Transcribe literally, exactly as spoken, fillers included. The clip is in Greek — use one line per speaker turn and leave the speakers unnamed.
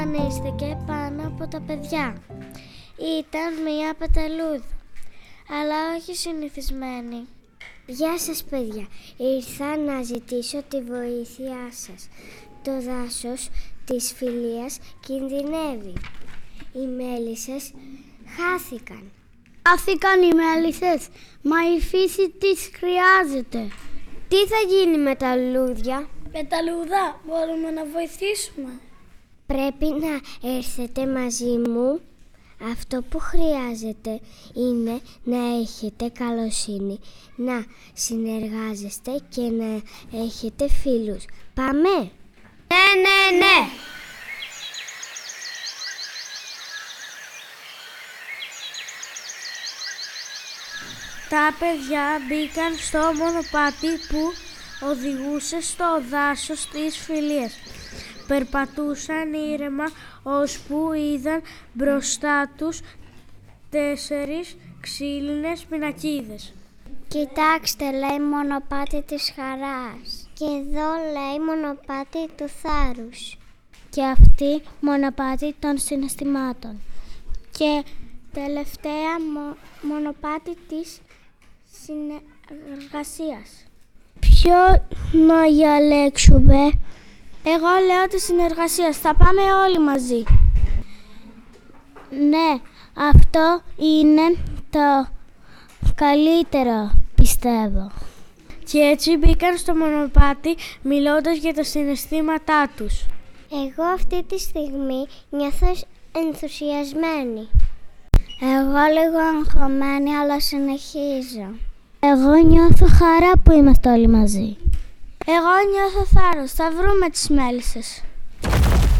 Εμφανίστηκε πάνω από τα παιδιά. Ήταν μία πεταλούδα, αλλά όχι συνηθισμένη.
Γεια σας παιδιά, ήρθα να ζητήσω τη βοήθειά σας. Το δάσος της Φιλίας κινδυνεύει. Οι μέλισσες χάθηκαν.
Χάθηκαν οι μέλισσες, μα η φύση τις χρειάζεται.
Τι θα γίνει με τα λουλούδια?
Πεταλούδα, μπορούμε να βοηθήσουμε.
Πρέπει να έρθετε μαζί μου. Αυτό που χρειάζεται είναι να έχετε καλοσύνη, να συνεργάζεστε και να έχετε φίλους. Πάμε!
Ναι, ναι, ναι!
Τα παιδιά μπήκαν στο μονοπάτι που οδηγούσε στο δάσος της Φιλίας. Περπατούσαν ήρεμα, ώσπου είδαν μπροστά τους τέσσερις ξύλινες πινακίδες.
Κοιτάξτε, λέει μονοπάτι της χαράς. Και εδώ λέει μονοπάτι του θάρρους.
Και αυτή μονοπάτι των συναισθημάτων. Και τελευταία μο, μονοπάτι της συνεργασίας.
Ποιο να διαλέξουμε?
Εγώ λέω τη συνεργασία. Θα πάμε όλοι μαζί.
Ναι, αυτό είναι το καλύτερο, πιστεύω.
Και έτσι μπήκαν στο μονοπάτι μιλώντας για τα συναισθήματά τους.
Εγώ αυτή τη στιγμή νιώθω ενθουσιασμένη.
Εγώ λίγο αγχωμένη, αλλά συνεχίζω. Εγώ νιώθω χαρά που είμαστε όλοι μαζί.
Εγώ νιώθω θάρρος, θα βρούμε τις μέλισσες.